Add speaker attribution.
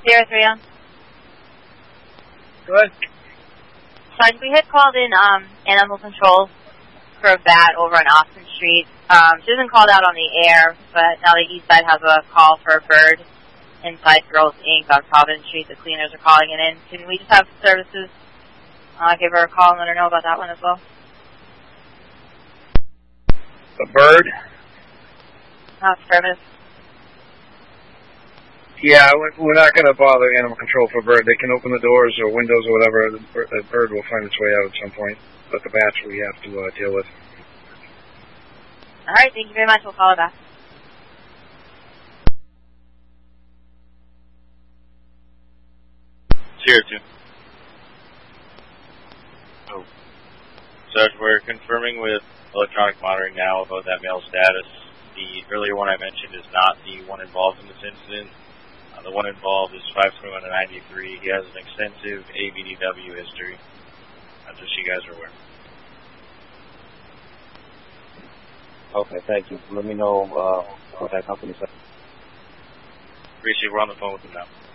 Speaker 1: 03 on.
Speaker 2: Good.
Speaker 1: Son, we had called in animal control for a bat over on Austin Street. She hasn't called out on the air, but now the east side has a call for a bird inside Girls Inc. on Providence Street. The cleaners are calling it in. Can we just have services give her a call and let her know about that one as well?
Speaker 2: A bird?
Speaker 1: Service.
Speaker 2: Yeah, we're not going to bother animal control for a bird. They can open the doors or windows or whatever. The bird will find its way out at some point. But the bats we have to deal with.
Speaker 1: All right, thank you very much. We'll call her back.
Speaker 3: Tier 2. Oh. Sarge, we're confirming with electronic monitoring now about that male status. The earlier one I mentioned is not the one involved in this incident. The one involved is 521 to 93. He has an extensive ABDW history. Just so you guys are aware.
Speaker 4: Okay, thank you. Let me know what that company said.
Speaker 3: Appreciate it. We're on the phone with him now.